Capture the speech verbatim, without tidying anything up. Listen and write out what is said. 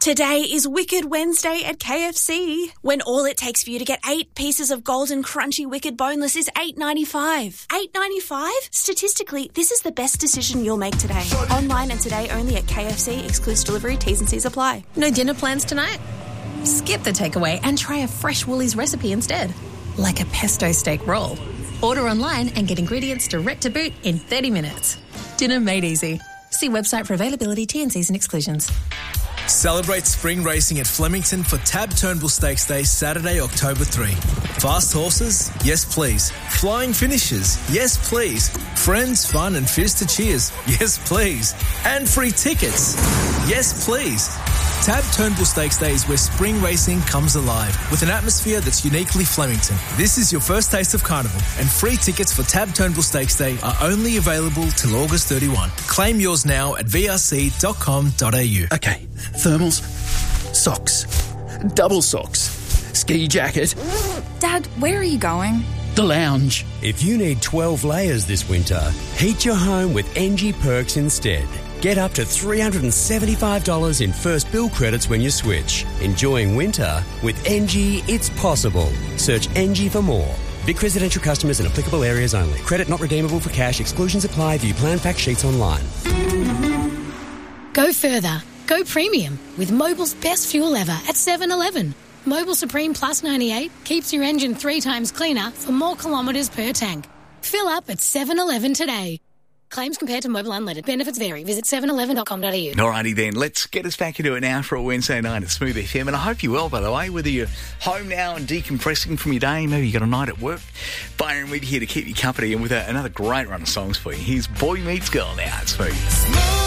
Today is Wicked Wednesday at K F C, when all it takes for you to get eight pieces of golden crunchy Wicked boneless is eight dollars ninety-five. eight dollars ninety-five? Statistically, this is the best decision you'll make today. Online and today only at K F C. Excludes delivery. T's and C's apply. No dinner plans tonight? Skip the takeaway and try a fresh Woolies recipe instead, like a pesto steak roll. Order online and get ingredients direct to boot in thirty minutes. Dinner made easy. See website for availability, T and C's and exclusions. Celebrate spring racing at Flemington for Tab Turnbull Stakes Day, Saturday, October third. Fast horses? Yes, please. Flying finishes? Yes, please. Friends, fun and fizz to cheers? Yes, please. And free tickets? Yes, please. Tab Turnbull Stakes Day is where spring racing comes alive with an atmosphere that's uniquely Flemington. This is your first taste of carnival, and free tickets for Tab Turnbull Stakes Day are only available till August thirty-first. Claim yours now at v r c dot com dot a u. Okay, thermals, socks, double socks, ski jacket. Dad, where are you going? The lounge. If you need twelve layers this winter, heat your home with N G Perks instead. Get up to three hundred seventy-five dollars in first bill credits when you switch. Enjoying winter with N G, it's possible. Search N G for more. Vic residential customers in applicable areas only. Credit not redeemable for cash. Exclusions apply. View plan fact sheets online. Go further. Go premium with Mobil's best fuel ever at seven eleven. Mobil Supreme Plus ninety-eight keeps your engine three times cleaner for more kilometres per tank. Fill up at seven eleven today. Claims compared to Mobil Unleaded. Benefits vary. Visit seven eleven dot com dot a u. Alrighty then, let's get us back into it now for a Wednesday night at Smooth F M. And I hope you're well, by the way, whether you're home now and decompressing from your day, maybe you got a night at work. Byron Reed here to keep you company and with a, another great run of songs for you. Here's Boy Meets Girl now at Smooth.